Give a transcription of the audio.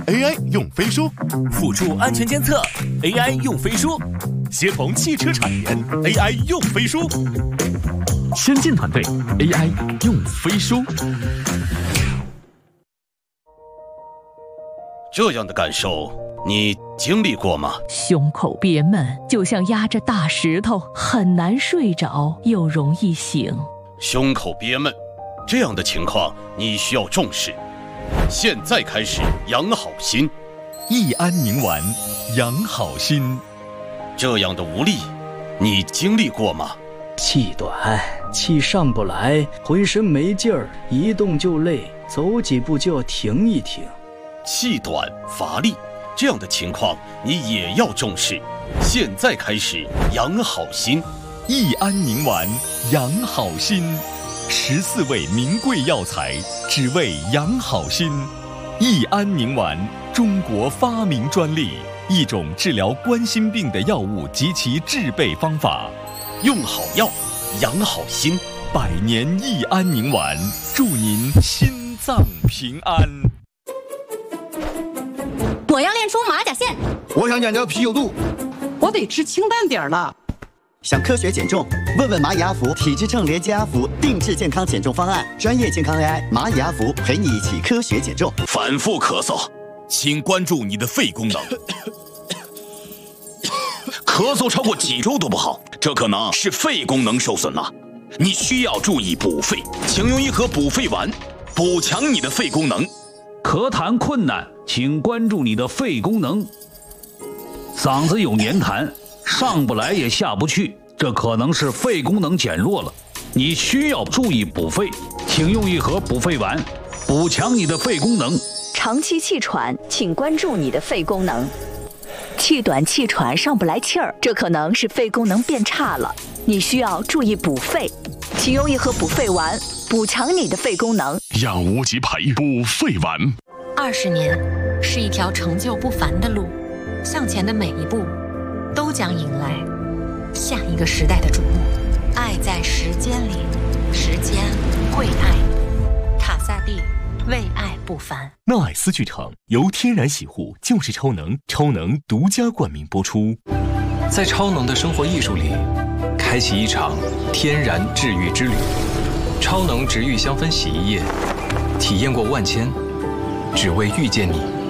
AI 用飞书， 辅助安全监测 AI 用飞书，协同汽车产业 AI 用飞书， 先进团队 AI 用飞书。 这样的感受你经历过吗？ 胸口憋闷，就像压着大石头，很难睡着，又容易醒。 胸口憋闷，这样的情况你需要重视。现在开始养好心， 益安宁丸养好心。 这样的无力，你经历过吗？ 气短，气上不来，浑身没劲儿，一动就累，走几步就要停一停。 气短乏力，这样的情况你也要重视。现在开始养好心， 益安宁丸养好心，14味名贵药材，只为养好心。益安宁丸，中国发明专利，一种治疗冠心病的药物及其制备方法。 用好药，养好心 ，100年益安宁丸，祝您心脏平安。 我要练出马甲线， 我想减掉啤酒肚， 我得吃清淡点了。 想科学减重？问问蚂蚁阿福体脂秤连接阿福定制健康减重方案，专业健康 AI 蚂蚁阿福陪你一起科学减重。 反复咳嗽，请关注你的肺功能。咳嗽超过几周都不好，这可能是肺功能受损了。你需要注意补肺，请用一盒补肺丸，补强你的肺功能。 咳痰困难，请关注你的肺功能。嗓子有黏痰，上不来也下不去，这可能是肺功能减弱了。你需要注意补肺，请用一盒补肺丸，补强你的肺功能。 长期气喘，请关注你的肺功能。气短气喘上不来气儿，这可能是肺功能变差了，你需要注意补肺，请用一盒补肺丸，补强你的肺功能。 养无极培补肺丸。 20年是一条成就不凡的路，向前的每一步都将迎来下一个时代的瞩目。爱在时间里，时间会爱。卡萨帝为爱不凡。 纳爱斯剧场由天然洗护就是超能独家冠名播出。 在超能的生活艺术里，开启一场天然治愈之旅。超能植愈香氛洗衣液，体验过万千，只为遇见你。